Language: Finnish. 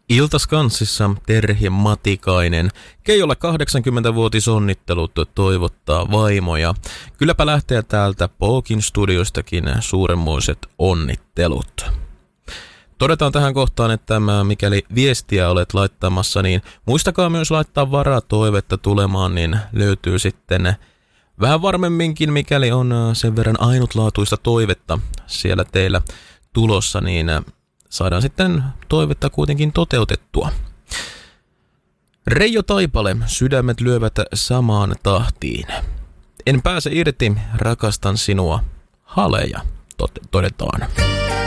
Iltaskanssissa Terhi Matikainen. Keijolle 80-vuotisonnittelut toivottaa vaimoja. Kylläpä lähtee täältä Pookin studioistakin suuremmoiset onnittelut. Todetaan tähän kohtaan, että mikäli viestiä olet laittamassa, niin muistakaa myös laittaa varatoivetta tulemaan, niin löytyy sitten vähän varmemminkin, mikäli on sen verran ainutlaatuista toivetta siellä teillä tulossa, niin saadaan sitten toivetta kuitenkin toteutettua. Reijo Taipale, sydämet lyövät samaan tahtiin. En pääse irti, rakastan sinua, haleja, todetaan.